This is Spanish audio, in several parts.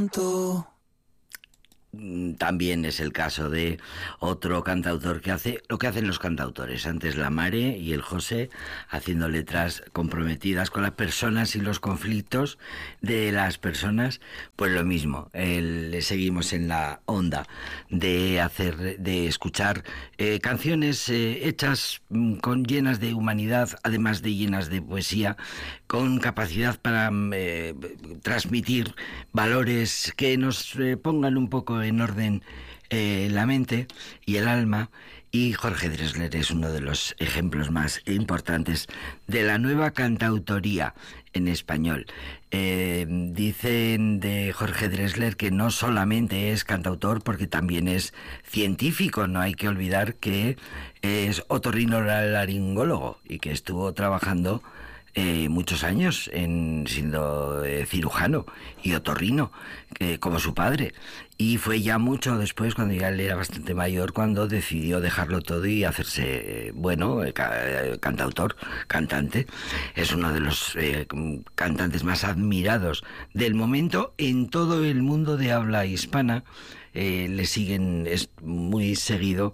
También es el caso de otro cantautor que hace lo que hacen los cantautores. Antes la Mare y el José, haciendo letras comprometidas con las personas y los conflictos de las personas. Pues lo mismo, le seguimos en la onda de escuchar canciones hechas llenas de humanidad, además de llenas de poesía, con capacidad para transmitir valores que nos pongan un poco en orden la mente y el alma. Y Jorge Drexler es uno de los ejemplos más importantes de la nueva cantautoría en español. Dicen de Jorge Drexler que no solamente es cantautor, porque también es científico. No hay que olvidar que es otorrinolaringólogo y que estuvo trabajando muchos años siendo cirujano y otorrino, como su padre. Y fue ya mucho después, cuando ya él era bastante mayor, cuando decidió dejarlo todo y hacerse, cantautor, cantante. Es uno de los cantantes más admirados del momento en todo el mundo de habla hispana. Le siguen, es muy seguido.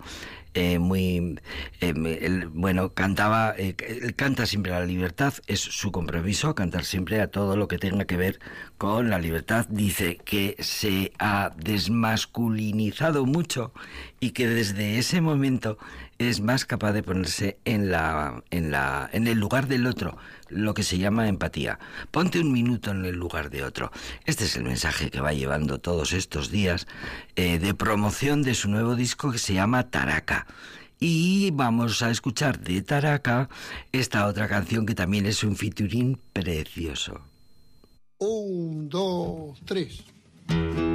Cantaba, él canta siempre a la libertad, es su compromiso, cantar siempre a todo lo que tenga que ver con la libertad. Dice que se ha desmasculinizado mucho y que desde ese momento es más capaz de ponerse en el lugar del otro, lo que se llama empatía. Ponte un minuto en el lugar de otro. Este es el mensaje que va llevando todos estos días de promoción de su nuevo disco, que se llama Taraca. Y vamos a escuchar de Taraca esta otra canción que también es un featuring precioso. 1, 2, 3...